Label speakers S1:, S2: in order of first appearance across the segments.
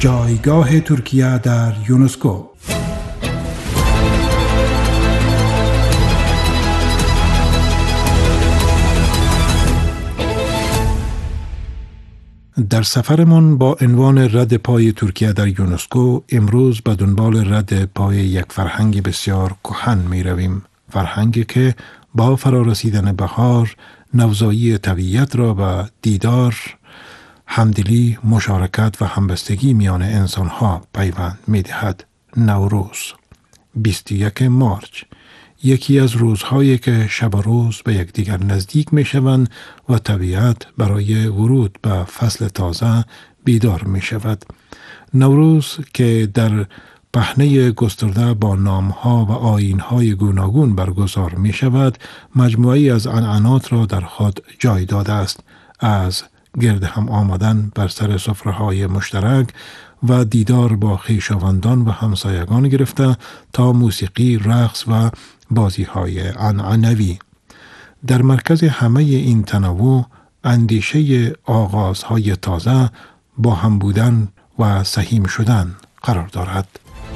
S1: جایگاه ترکیه در یونسکو. در سفرمان با عنوان رد پای ترکیه در یونسکو امروز به دنبال رد پای یک فرهنگ بسیار کهن می رویم. فرهنگی که با فرارسیدن بهار نوزایی طبیعت را به دیدار، همدلی، مشارکت و همبستگی میان انسانها پیوند می دهد. نوروز 21 مارچ یکی از روزهایی که شب و روز به یکدیگر نزدیک می شوند و طبیعت برای ورود به فصل تازه بیدار می شود. نوروز که در پهنه گسترده با نامها و آیین‌های گوناگون برگزار می شود، مجموعی از عنعنات را در خود جای داده است، از گرد هم آمدن بر سر سفره‌های مشترک و دیدار با خویشاوندان و همسایگان گرفته تا موسیقی، رقص و بازی‌های عنعنوی. در مرکز همه این تنوع اندیشه آغازهای تازه، با هم بودن و سهیم شدن قرار دارد.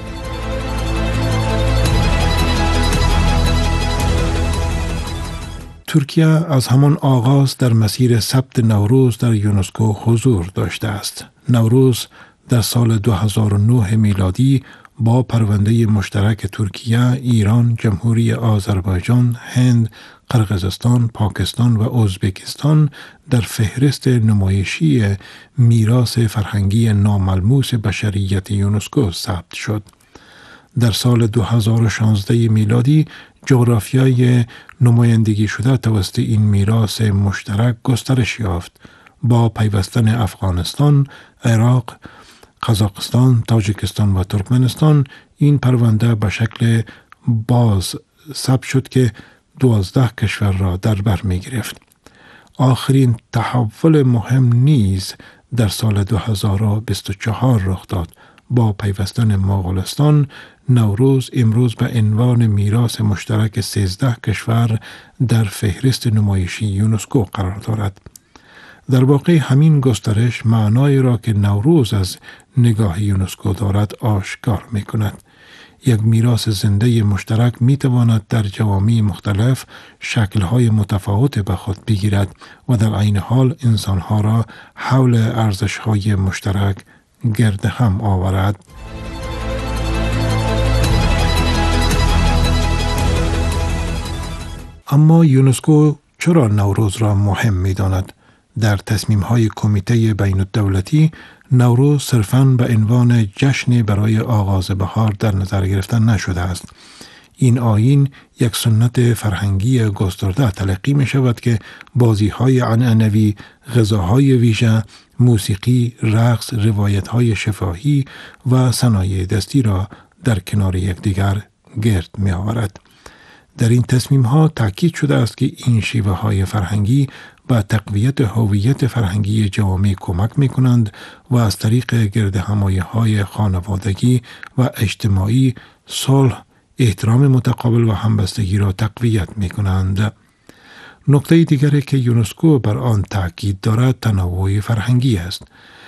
S1: ترکیه از همان آغاز در مسیر ثبت نوروز در یونسکو حضور داشته است. نوروز در سال 2009 میلادی با پرونده مشترک ترکیه، ایران، جمهوری آذربایجان، هند، قرقیزستان، پاکستان و ازبکستان در فهرست نمایشی میراث فرهنگی ناملموس بشریت یونسکو ثبت شد. در سال 2016 میلادی جغرافیای نمایندگی شده توسط این میراث مشترک گسترش یافت. با پیوستن افغانستان، عراق، قزاقستان، تاجیکستان و ترکمنستان این پرونده به شکل باز ثبت شد که 12 کشور را در بر می گرفت. آخرین تحول مهم نیز در سال 2024 رخ داد. با پیوستن مغولستان، نوروز امروز به عنوان میراث مشترک 13 کشور در فهرست نمایشی یونسکو قرار دارد. در واقع همین گسترش معنایی را که نوروز از نگاه یونسکو دارد آشکار می کند. یک میراث زنده مشترک می تواند در جوامع مختلف شکل‌های متفاوت به خود بگیرد و در عین حال انسان‌ها را حول ارزش‌های مشترک گرد هم آورد. اما یونسکو چرا نوروز را مهم می داند؟ در تصمیم‌های کمیته بین الدولتی، نوروز صرفاً به عنوان جشن برای آغاز بهار در نظر گرفته نشده است. این آیین یک سنت فرهنگی گسترده تلقی می شود که بازی‌های عنعنوی، غذاهای ویژه، موسیقی، رقص، روایت‌های شفاهی و صنایع دستی را در کنار یکدیگر گرد می آورد. در این تصمیم‌ها تاکید شده است که این شیوه‌های فرهنگی به تقویت هویت فرهنگی جوامع کمک می‌کنند و از طریق گردهمایی‌های خانوادگی و اجتماعی صلح، احترام متقابل و همبستگی را تقویت می‌کنند. نکته دیگری که یونسکو بر آن تاکید دارد تنوع فرهنگی است.